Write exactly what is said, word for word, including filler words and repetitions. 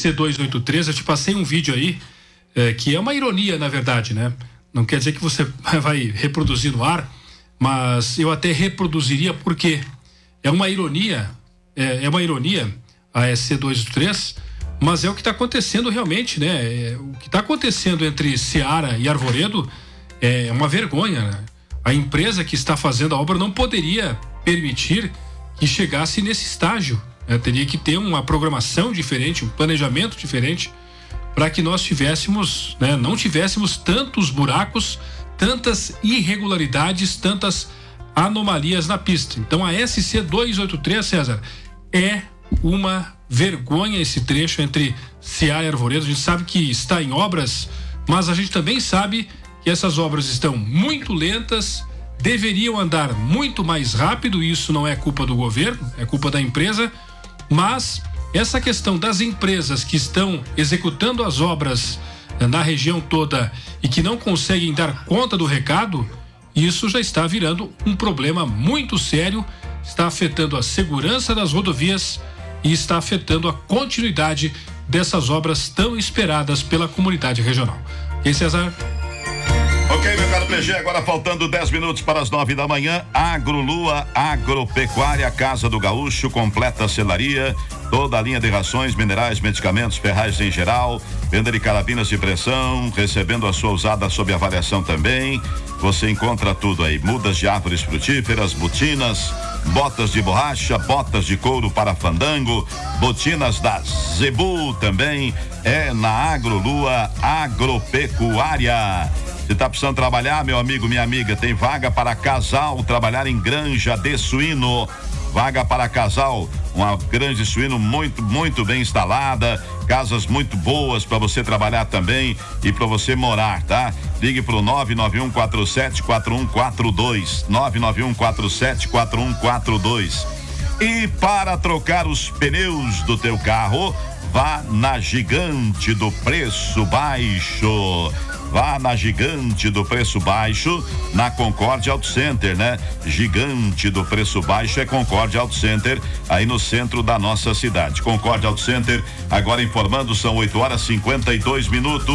C duzentos e oitenta e três, eu te passei um vídeo aí, é, que é uma ironia, na verdade, né? Não quer dizer que você vai reproduzir no ar, mas eu até reproduziria porque é uma ironia, é, é uma ironia a S C duzentos e oitenta e três, mas é o que está acontecendo realmente, né? É, o que está acontecendo entre Seara e Arvoredo é uma vergonha, né? A empresa que está fazendo a obra não poderia permitir que chegasse nesse estágio, né? Teria que ter uma programação diferente, um planejamento diferente, para que nós tivéssemos, né, não tivéssemos tantos buracos, tantas irregularidades, tantas anomalias na pista. Então a S C duzentos e oitenta e três, César, é uma vergonha esse trecho entre Seara e Arvoredo. A gente sabe que está em obras, mas a gente também sabe que essas obras estão muito lentas, deveriam andar muito mais rápido. Isso não é culpa do governo, é culpa da empresa, mas essa questão das empresas que estão executando as obras na região toda e que não conseguem dar conta do recado, isso já está virando um problema muito sério, está afetando a segurança das rodovias e está afetando a continuidade dessas obras tão esperadas pela comunidade regional. E César? Ok, meu caro P G, agora faltando dez minutos para as nove da manhã, Agrolua Agropecuária, Casa do Gaúcho, completa selaria, toda a linha de rações, minerais, medicamentos, ferragens em geral, venda de carabinas de pressão, recebendo a sua usada sob avaliação também. Você encontra tudo aí, mudas de árvores frutíferas, botinas, botas de borracha, botas de couro para fandango, botinas da Zebu também, é na Agrolua Agropecuária. Se tá precisando trabalhar, meu amigo, minha amiga, tem vaga para casal trabalhar em granja de suíno. Vaga para casal, uma granja de suíno muito, muito bem instalada, casas muito boas para você trabalhar também e para você morar, tá? Ligue pro nove nove um quatro sete quatro um quatro dois, nove nove um quatro sete quatro um quatro dois. E para trocar os pneus do teu carro, vá na Gigante do Preço Baixo. Vá na Gigante do Preço Baixo, na Concórdia Auto Center, né? Gigante do Preço Baixo é Concórdia Auto Center, aí no centro da nossa cidade. Concórdia Auto Center, agora informando, são oito horas e cinquenta e dois minutos.